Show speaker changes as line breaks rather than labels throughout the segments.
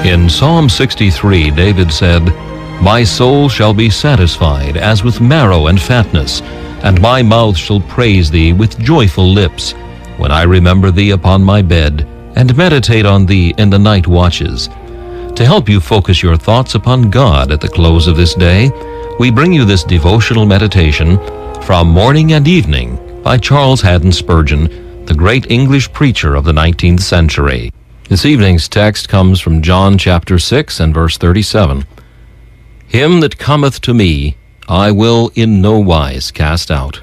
In Psalm 63, David said, "My soul shall be satisfied as with marrow and fatness, and my mouth shall praise thee with joyful lips, when I remember thee upon my bed, and meditate on thee in the night watches." To help you focus your thoughts upon God at the close of this day, we bring you this devotional meditation from Morning and Evening by Charles Haddon Spurgeon, the great English preacher of the 19th century. This evening's text comes from John chapter 6 and verse 37. "Him that cometh to me, I will in no wise cast out."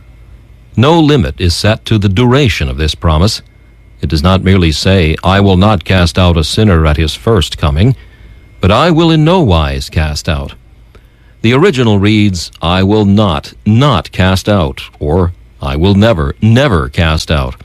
No limit is set to the duration of this promise. It does not merely say, "I will not cast out a sinner at his first coming," but "I will in no wise cast out." The original reads, "I will not cast out," or "I will never cast out."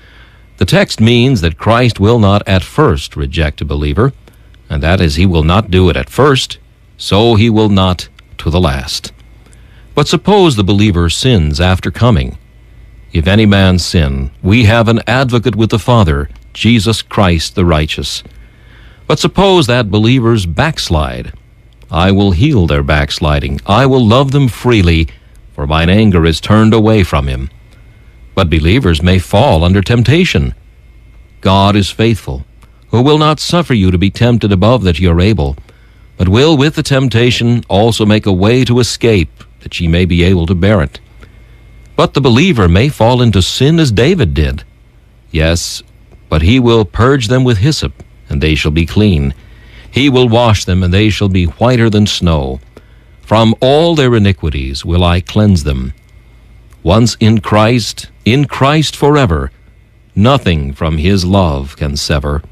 The text means that Christ will not at first reject a believer, and that as he will not do it at first, so he will not to the last. But suppose the believer sins after coming. "If any man sin, we have an advocate with the Father, Jesus Christ the righteous." But suppose that believers backslide. "I will heal their backsliding. I will love them freely, for mine anger is turned away from him." But believers may fall under temptation. God is faithful, who will not suffer you to be tempted above that ye are able, but will with the temptation also make a way to escape, that ye may be able to bear it. But the believer may fall into sin as David did. Yes, but he will purge them with hyssop, and they shall be clean. He will wash them, and they shall be whiter than snow. From all their iniquities will I cleanse them. Once in Christ forever, nothing from his love can sever.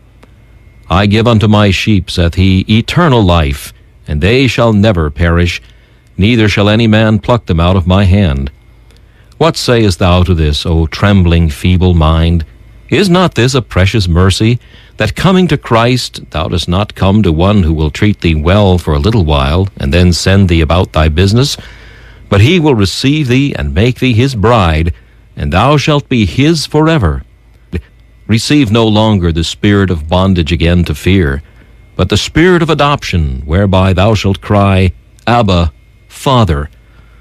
"I give unto my sheep," saith he, "eternal life, and they shall never perish, neither shall any man pluck them out of my hand." What sayest thou to this, O trembling, feeble mind? Is not this a precious mercy, that coming to Christ thou dost not come to one who will treat thee well for a little while, and then send thee about thy business? But he will receive thee and make thee his bride, and thou shalt be his forever. Receive no longer the spirit of bondage again to fear, but the spirit of adoption, whereby thou shalt cry, "Abba, Father."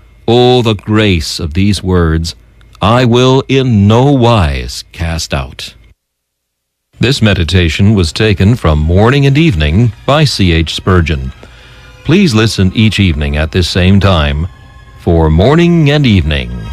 Oh, the grace of these words, "I will in no wise cast out." This meditation was taken from Morning and Evening by C.H. Spurgeon. Please listen each evening at this same time for Morning and Evening.